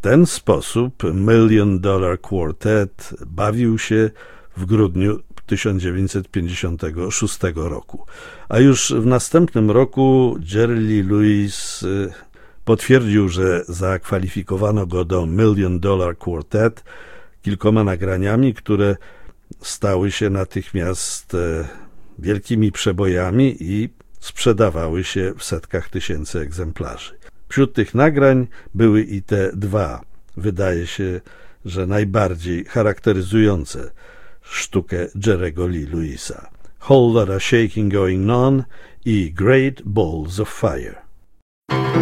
ten sposób Million Dollar Quartet bawił się w grudniu 1956 roku. A już w następnym roku Jerry Lee Lewis potwierdził, że zakwalifikowano go do Million Dollar Quartet kilkoma nagraniami, które stały się natychmiast wielkimi przebojami i sprzedawały się w setkach tysięcy egzemplarzy. Wśród tych nagrań były i te dwa, wydaje się, że najbardziej charakteryzujące sztukę Jerry'ego Lee Lewisa: Whole Lotta Shaking Going On i Great Balls of Fire.